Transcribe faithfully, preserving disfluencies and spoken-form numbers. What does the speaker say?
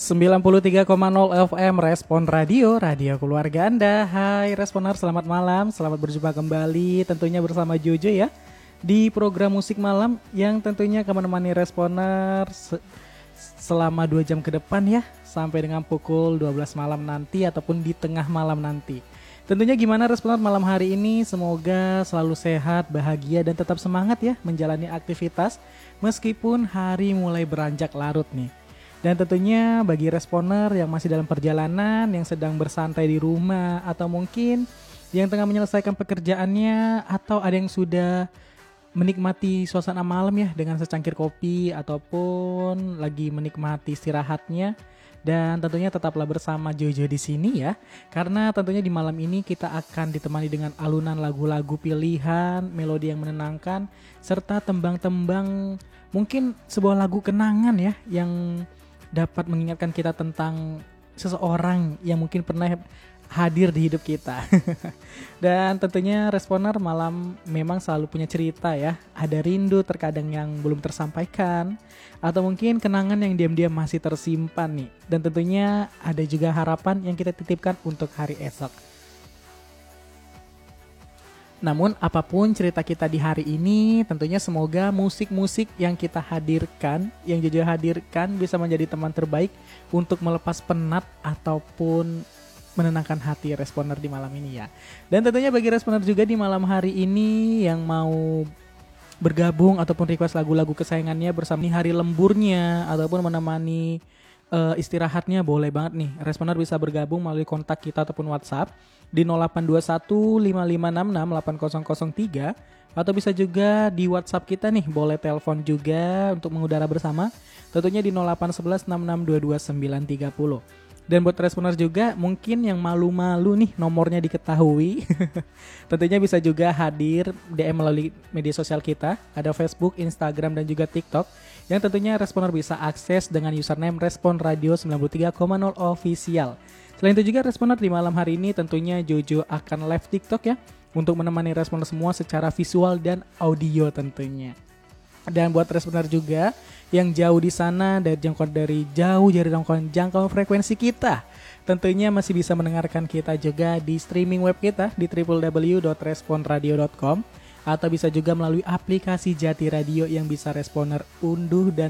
sembilan puluh tiga koma nol F M Respon Radio, radio keluarga Anda. Hai Responer, selamat malam, selamat berjumpa kembali tentunya bersama Jojo ya di program musik malam yang tentunya akan menemani Responer se- selama dua jam ke depan ya, sampai dengan pukul dua belas malam nanti ataupun di tengah malam nanti. Tentunya gimana Responer malam hari ini, semoga selalu sehat, bahagia dan tetap semangat ya menjalani aktivitas meskipun hari mulai beranjak larut nih. Dan tentunya bagi Responer yang masih dalam perjalanan, yang sedang bersantai di rumah, atau mungkin yang tengah menyelesaikan pekerjaannya, atau ada yang sudah menikmati suasana malam ya dengan secangkir kopi, ataupun lagi menikmati istirahatnya. Dan tentunya tetaplah bersama Jojo di sini ya, karena tentunya di malam ini kita akan ditemani dengan alunan lagu-lagu pilihan, melodi yang menenangkan, serta tembang-tembang mungkin sebuah lagu kenangan ya yang dapat mengingatkan kita tentang seseorang yang mungkin pernah hadir di hidup kita. Dan tentunya Responer malam memang selalu punya cerita ya. Ada rindu terkadang yang belum tersampaikan, atau mungkin kenangan yang diam-diam masih tersimpan nih. Dan tentunya ada juga harapan yang kita titipkan untuk hari esok. Namun apapun cerita kita di hari ini, tentunya semoga musik-musik yang kita hadirkan, yang Jojo hadirkan bisa menjadi teman terbaik untuk melepas penat ataupun menenangkan hati Responer di malam ini ya. Dan tentunya bagi Responer juga di malam hari ini yang mau bergabung ataupun request lagu-lagu kesayangannya bersama di hari lemburnya ataupun menemani uh, istirahatnya, boleh banget nih Responer bisa bergabung melalui kontak kita ataupun WhatsApp di nol delapan dua satu lima lima enam enam delapan nol nol tiga, atau bisa juga di WhatsApp kita nih, boleh telepon juga untuk mengudara bersama tentunya di nol delapan satu satu enam enam dua dua sembilan tiga nol. Dan buat Responer juga mungkin yang malu-malu nih nomornya diketahui tentunya bisa juga hadir D M melalui media sosial kita, ada Facebook, Instagram dan juga TikTok, yang tentunya Responer bisa akses dengan username Respon Radio sembilan puluh tiga koma nol Official. Selain itu juga Responer di malam hari ini tentunya Jojo akan live TikTok ya, untuk menemani Responer semua secara visual dan audio tentunya. Dan buat Responer juga yang jauh di sana dari jangkauan dari jauh dari jangkauan jangkauan frekuensi kita, tentunya masih bisa mendengarkan kita juga di streaming web kita di w w w dot respon radio dot com, atau bisa juga melalui aplikasi Jati Radio yang bisa Responer unduh dan